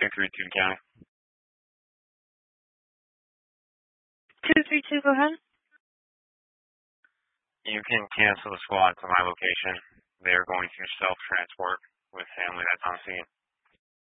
232 County. 232, go ahead. You can cancel the squad to my location. They're going to self-transport with family that's on scene.